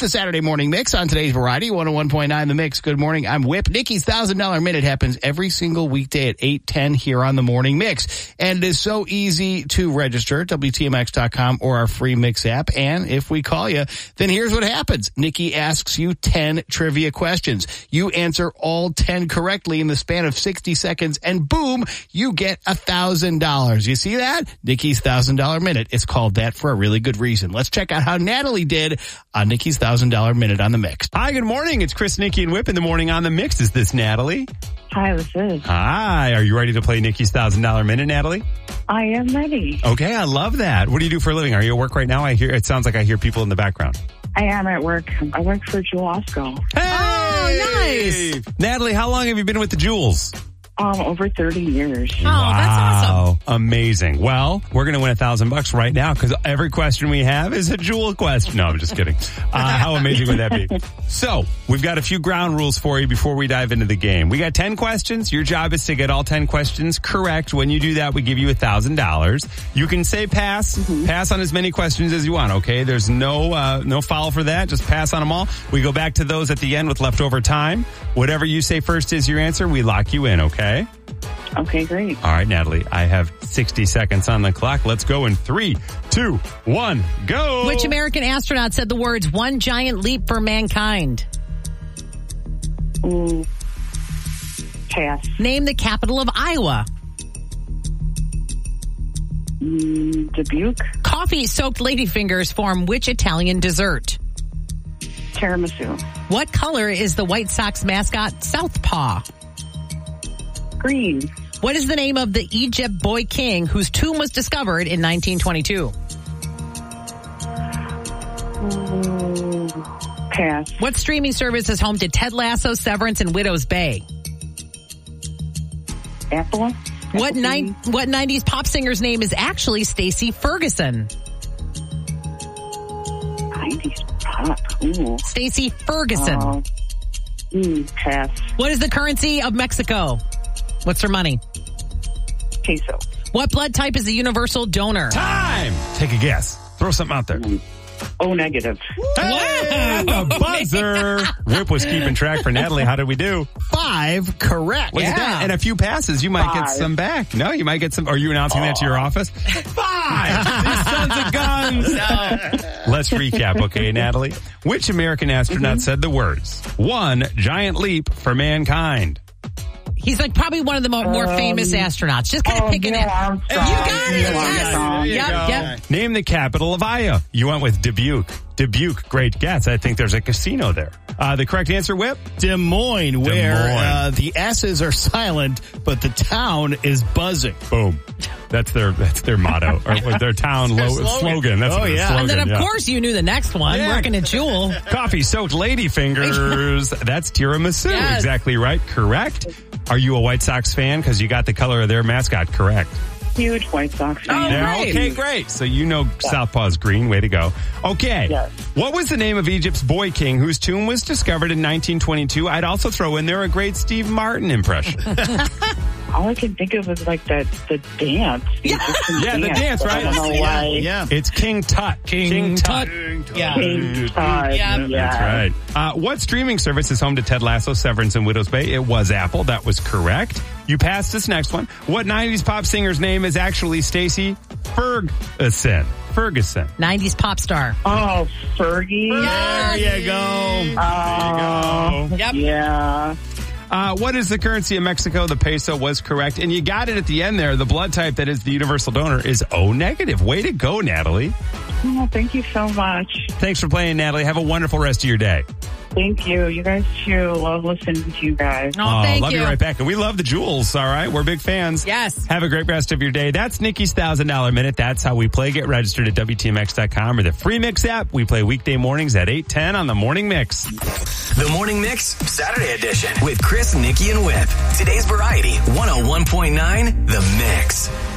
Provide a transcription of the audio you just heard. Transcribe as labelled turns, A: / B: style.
A: the Saturday Morning Mix on today's Variety, 101.9 The Mix. Good morning. I'm Whip. Nikki's $1,000 Minute happens every single weekday at 8:10 here on the Morning Mix. And it is so easy to register at WTMX.com or our free Mix app. And if we call you, then here's what happens. Nikki asks you 10 trivia questions. You answer all 10 correctly in the span of 60 seconds, and boom, you get $1,000. You see that? Nikki's $1,000 Minute. It's called that for a really good reason. Let's check out how Natalie did on Nikki's $1,000 Minute on the Mix.
B: Hi, good morning. It's Chris, Nikki, and Whip in the morning on the Mix. Is this Natalie?
C: Hi, this is.
B: Hi. Are you ready to play Nikki's $1,000 Minute, Natalie?
C: I am ready.
B: Okay, I love that. What do you do for a living? Are you at work right now? It sounds like I hear people in the background.
C: I am at work. I work for Jewel-Osco.
B: Hey!
D: Oh, nice.
B: Natalie, how long have you been with the Jewels?
C: Over 30 years.
D: Oh, that's awesome.
B: Amazing. Well, we're going to win $1,000 right now because every question we have is a Jewel question. No, I'm just kidding. How amazing would that be? So, we've got a few ground rules for you before we dive into the game. We got 10 questions. Your job is to get all 10 questions correct. When you do that, we give you $1,000. You can say pass. Mm-hmm. Pass on as many questions as you want, okay? There's no foul for that. Just pass on them all. We go back to those at the end with leftover time. Whatever you say first is your answer. We lock you in, okay?
C: Okay, great.
B: All right, Natalie, I have 60 seconds on the clock. Let's go in 3, 2, 1, go.
D: Which American astronaut said the words, "one giant leap for mankind"?
C: Pass.
D: Name the capital of Iowa.
C: Dubuque.
D: Coffee-soaked ladyfingers form which Italian dessert?
C: Tiramisu.
D: What color is the White Sox mascot Southpaw?
C: Green.
D: What is the name of the Egypt boy king whose tomb was discovered in 1922?
C: Pass.
D: What streaming service is home to Ted Lasso, Severance, and Widow's Bay?
C: Apple.
D: What 90s pop singer's name is actually Stacey Ferguson?
C: 90s pop. Ooh.
D: Stacey Ferguson.
C: Pass.
D: What is the currency of Mexico? What's her money?
C: Peso.
D: What blood type is a universal donor?
B: Time! Take a guess. Throw something out there.
C: O negative.
B: Hey, the buzzer. Whip was keeping track for Natalie. How did we do?
A: 5 correct.
B: Look at that. And a few passes, you might get
C: 5.
B: some back. No, you might get some. Are you announcing that to your office? 5! These sons of guns. Let's recap, okay, Natalie? Which American astronaut said the words, "one giant leap for mankind"?
D: He's like probably one of the more famous astronauts. Just kind of picking it. You got it. Yes. Yep.
B: Name the capital of Iowa. You went with Dubuque. Dubuque, great guess. I think there's a casino there. The correct answer, Whip?
A: Des Moines, where the S's are silent, but the town is buzzing.
B: Boom. That's their motto, or their town slogan. That's their slogan.
D: And then, of course, you knew the next one, working at Jewel.
B: Coffee-soaked ladyfingers. That's tiramisu.
D: Yes.
B: Exactly right. Correct. Are you a White Sox fan? Because you got the color of their mascot correct.
C: Huge White Sox fan.
D: Oh, great.
B: Okay, great. So you know Southpaw's green. Way to go. Okay.
C: Yes.
B: What was the name of Egypt's boy king whose tomb was discovered in 1922? I'd also throw in there a great Steve Martin impression.
C: All I can think of is like the dance.
B: Yeah, the dance, right?
C: I don't know why.
A: Yeah.
B: It's King Tut. King Tut.
D: Yeah.
C: King Tut.
D: Yeah.
B: That's right. What streaming service is home to Ted Lasso, Severance, and Widow's Bay? It was Apple. That was correct. You passed this next one. What 90s pop singer's name is actually Stacey Ferguson?
D: 90s pop star.
C: Oh, Fergie.
D: Yes.
A: There you go.
B: There you go.
D: Yep.
C: Yeah.
B: What is the currency of Mexico? The peso was correct. And you got it at the end there. The blood type that is the universal donor is O negative. Way to go, Natalie.
C: Oh, thank you so much.
B: Thanks for playing, Natalie. Have a wonderful rest of your day.
C: Thank you. You guys too. Love listening to you guys.
D: Oh, thank
B: love
D: you.
B: you right back. And we love the Jewels, all right? We're big fans.
D: Yes.
B: Have a great rest of your day. That's Nikki's $1,000 Minute. That's how we play. Get registered at WTMX.com or the free Mix app. We play weekday mornings at 8:10 on the Morning Mix.
E: The Morning Mix, Saturday edition with Chris, Nikki, and Whip. Today's Variety, 101.9 The Mix.